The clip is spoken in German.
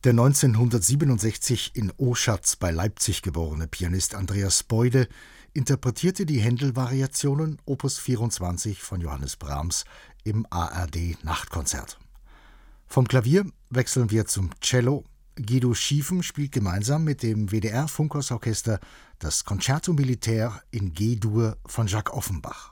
Der 1967 in Oschatz bei Leipzig geborene Pianist Andreas Boyde interpretierte die Händel-Variationen Opus 24 von Johannes Brahms im ARD-Nachtkonzert. Vom Klavier wechseln wir zum Cello. Guido Schiefen spielt gemeinsam mit dem WDR Funkhausorchester das Concerto Militaire in G-Dur von Jacques Offenbach.